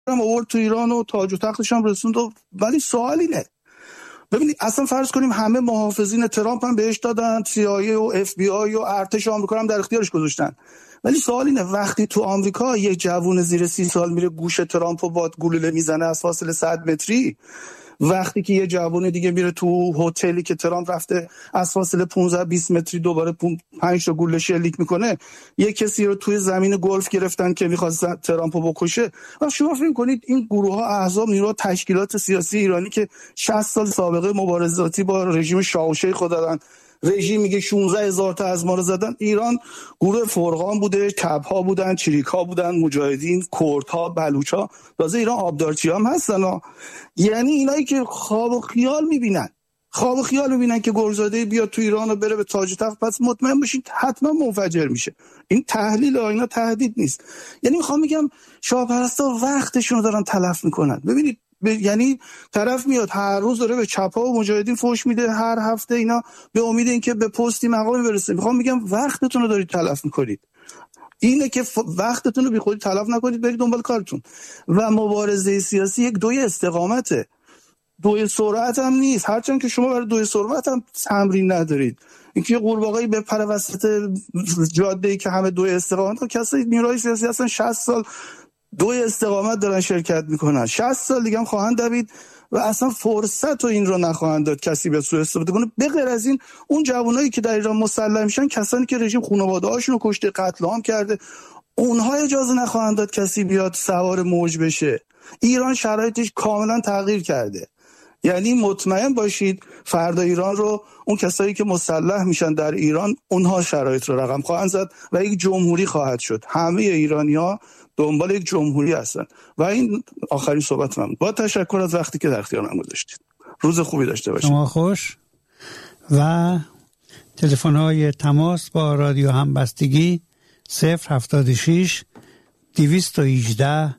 آورد تو ایران و تاج و تختش هم رسوند. ولی سوال اینه، ببینید اصلا فرض کنیم همه محافظین ترامپ هم بهش دادن، CIA و FBI و ارتش آمریکا هم در اختیارش گذاشتن، ولی سوال اینه وقتی تو آمریکا یک جوون زیر 30 سال میره گوش ترامپو با گلوله میزنه از فاصله 100 متری، وقتی که یه جوون دیگه میره تو هتلی که ترامپ رفته از فاصله 15-20 متری دوباره 5 تا گلوله شلیک میکنه، یه کسی رو توی زمین گلف گرفتن که میخواست ترامپو بکشه. و شما فکر کنید این گروه ها، احزاب، نیروها، تشکیلات سیاسی ایرانی که 60 سال سابقه مبارزاتی با رژیم شاه و شیخ دارن، رژیم میگه 16,000 تا از ما رو زدن، ایران گروه فرقان بوده، کبها بودن، چریکها بودن، مجاهدین، کردها، بلوچها، تازه ایران آبدارچی هم هستن یعنی اینایی که خواب و خیال میبینن که گرزاده بیاد تو ایران و بره به تاج و تخت، پس مطمئن باشید حتما منفجر میشه. این تحلیل اینا تهدید نیست. یعنی میخوام بگم شاهپرستا وقتشون رو دارن تلف میکنن. ببینید یعنی طرف میاد هر روز داره به چپا و مجاهدین فوش میده، هر هفته اینا به امید اینکه به پستی مقامی برسه. میخوام بگم وقتتون رو دارید تلف میکنید. اینه که وقتتون رو بیخودی تلف نکنید، برید دنبال کارتون. و مبارزه سیاسی یک دوی استقامته، دوی سرعت هم نیست، هرچند که شما برای دوی سرعت هم تمرین ندارید. اینکه قورباغه‌ای بپره وسط جاده‌ای که همه دوی استقامت، کسایی نیروهای سیاسی هستن 60 سال دوی استقامت دارن شرکت میکنن، 60 سال دیگه هم خواهند دوید و اصلا فرصت و این رو نخواهند داد کسی به سوء استفاده کنه. به غیر از این اون جوانایی که در ایران مسلح میشن، کسانی که رژیم خانواده‌هاشون رو کشته، قتل عام کرده، اونها اجازه نخواهند داد کسی بیاد سوار موج بشه. ایران شرایطش کاملا تغییر کرده. یعنی مطمئن باشید فردا ایران رو اون کسایی که مسلح میشن در ایران، اونها شرایط رو رقم خواهند زد و یک جمهوری خواهد شد. همه ایرانی‌ها دنبال یک جمهوری هستن. و این آخرین صحبت من. با تشکر از وقتی که در اختیار من گذاشتید. روز خوبی داشته باشید. شما خوش. و تلفن‌های تماس با رادیو همبستگی 076 218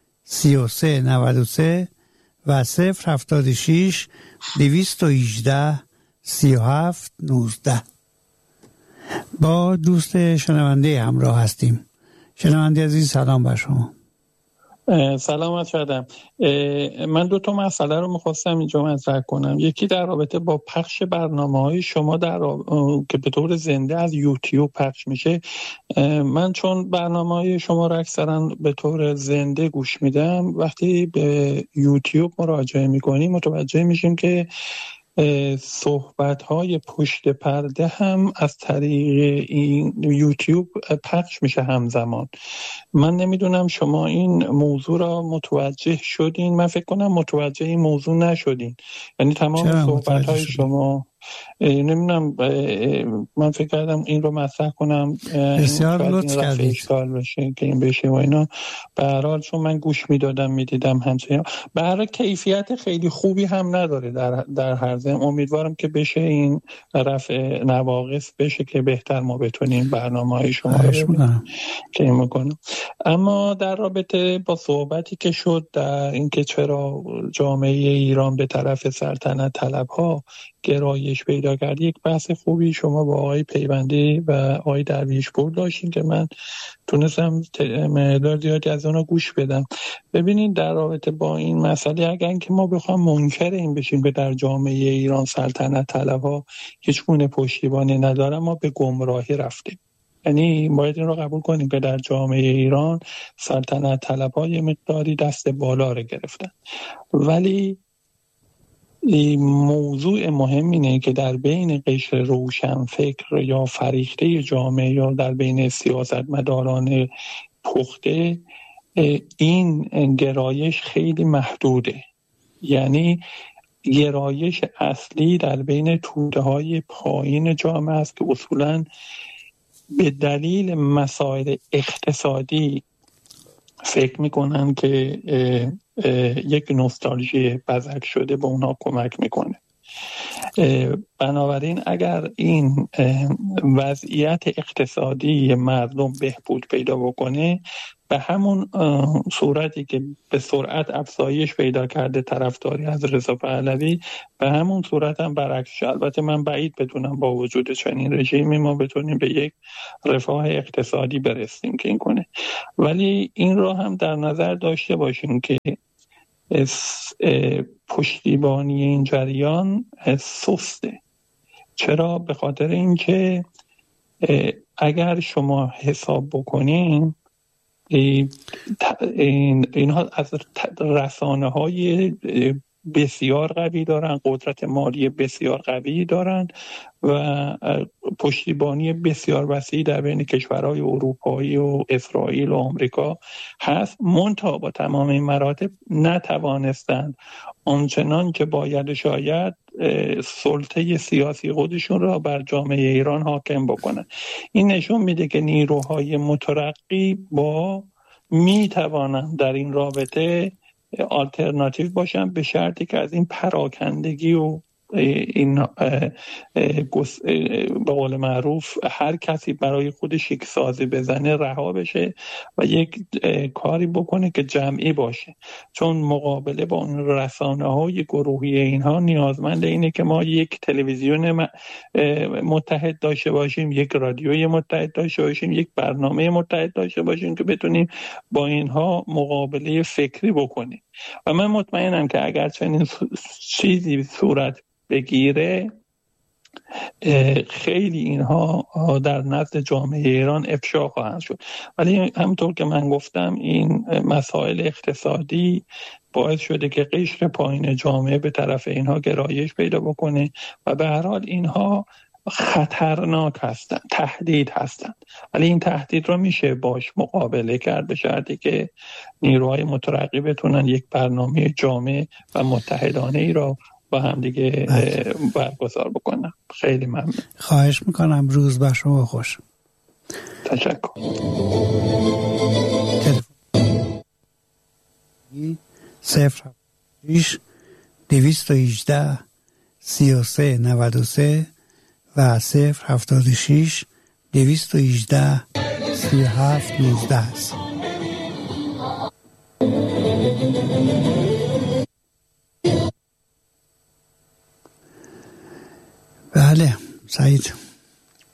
3393 و 076 218 3719. با دوست شنونده همراه هستیم. شنونده عزیز سلام بر شما. سلامت شدم. من 2 مسئله رو میخواستم اینجا مطرح کنم. یکی در رابطه با پخش برنامه‌های شما که به طور زنده از یوتیوب پخش میشه. من چون برنامه‌های شما رو اکثرا به طور زنده گوش میدم، وقتی به یوتیوب مراجعه میکنیم متوجه میشیم که صحبت‌های پشت پرده هم از طریق این یوتیوب پخش میشه همزمان. من نمیدونم شما این موضوع را متوجه شدین؟ من فکر کنم متوجه این موضوع نشدین. یعنی تمام صحبت‌های شما نمیدونم، من فکر کردم این رو مطرح کنم، بسیار لطف کردید اشکال بشه که این بشه و اینا. به هر حال چون من گوش میدیدم همچنین، به هر حال کیفیت خیلی خوبی هم نداره در هر ضمن. امیدوارم که بشه این رفع نواقص بشه که بهتر ما بتونیم برنامه‌های شما رو ببینیم که این میکنم. اما در رابطه با صحبتی که شد در اینکه چرا جامعه ایران به طرف سلطنت طلب‌ها گرایش پیدا کرد، یک بحث خوبی شما با آقای پیوندی و آقای درویشپور داشتین که من تونستم مقدار زیادی از اونها گوش بدم. ببینید در رابطه با این مسئله، اگر که ما بخوام منکر این بشیم که در جامعه ایران سلطنت طلب‌ها هیچ گونه پشتیبانی ندارن، ما به گمراهی رفتیم. یعنی باید این رو قبول کنیم که در جامعه ایران سلطنت طلب‌ها یه مقداری دست بالا رو گرفتن. ولی موضوع مهم اینه که در بین قشر روشنفکر یا فریخته جامعه یا در بین سیاستمداران پخته این گرایش خیلی محدوده. یعنی گرایش اصلی در بین توده‌های پایین جامعه است که اصولاً به دلیل مسائل اقتصادی فکر میکنن که یک نوستالژی بزرگ شده به اونها کمک میکنه. بنابراین اگر این وضعیت اقتصادی مردم بهبود پیدا بکنه، به همون صورتی که به سرعت افزایش پیدا کرده طرفداری از رضا پهلوی، به همون صورت هم برعکسش. البته من بعید بدونم با وجود چنین رژیمی ما بتونیم به یک رفاه اقتصادی برسیم که این کنه، ولی این رو هم در نظر داشته باشیم که پشتیبانی این جریان سسته. چرا؟ به خاطر اینکه اگر شما حساب بکنین اینها از رسانه‌های بسیار قوی دارن، قدرت مالی بسیار قوی دارن و پشتیبانی بسیار وسیعی در بین کشورهای اروپایی و اسرائیل و آمریکا هست. منتها با تمام این مراتب نتوانستند آنچنان که باید شاید سلطه سیاسی خودشون را بر جامعه ایران حاکم بکنن. این نشون میده که نیروهای مترقی می توانند در این رابطه آلترناتیو باشن، به شرطی که از این پراکندگی و این به قول معروف هر کسی برای خودش یک سازی بزنه رها بشه و یک کاری بکنه که جمعی باشه. چون مقابله با اون رسانه‌های گروهی اینها نیازمند اینه که ما یک تلویزیون متحد داشته باشیم، یک رادیوی متحد داشته باشیم، یک برنامه متحد داشته باشیم که بتونیم با اینها مقابله فکری بکنیم. و من مطمئنم که اگر چنین چیزی صورت بگیره، خیلی اینها در نزد جامعه ایران افشا خواهند شد. ولی همونطور که من گفتم این مسائل اقتصادی باعث شده که قشر پایین جامعه به طرف اینها گرایش پیدا بکنه و به هر حال اینها خطرناک هستند، تهدید هستند، ولی این تهدید رو میشه باش مقابله کرد به شرطی که نیروهای مترقی بتونن یک برنامه جامع و متحدانه ای را با هم دیگه برگزار بکنم. خیلی ممنون. خواهش میکنم. روز بر شما خوش. تشکر. 0 33 93 و 076 218 37 19 است. بله سعید.